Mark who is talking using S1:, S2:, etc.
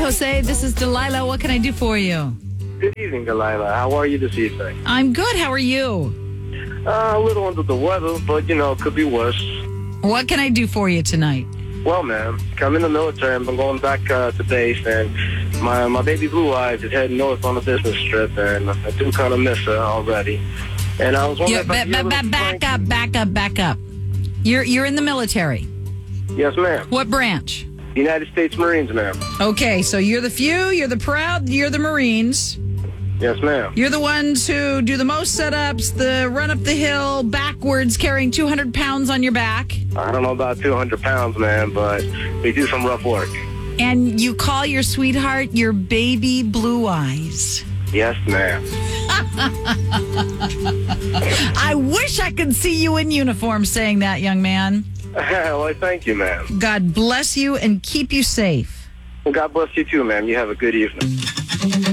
S1: Jose. This is Delilah. What can I do for you?
S2: Good evening, Delilah. How are you this evening?
S1: I'm good. How are you?
S2: A little under the weather, but, could be worse.
S1: What can I do for you tonight?
S2: Well, ma'am, I'm in the military. I've been going back to base, and my baby Blue Eyes is heading north on a business trip, and I do kind of miss her already. And I was wondering
S1: Back up. You're in the military.
S2: Yes, ma'am.
S1: What branch?
S2: United States Marines, ma'am.
S1: Okay, so you're the few, you're the proud, you're the Marines.
S2: Yes, ma'am.
S1: You're the ones who do the most setups, the run up the hill backwards, carrying 200 pounds on your back.
S2: I don't know about 200 pounds, man, but we do some rough work.
S1: And you call your sweetheart your baby Blue Eyes.
S2: Yes, ma'am.
S1: I wish I could see you in uniform saying that, young man.
S2: Well, thank you, ma'am.
S1: God bless you and keep you safe.
S2: Well, God bless you too, ma'am. You have a good evening.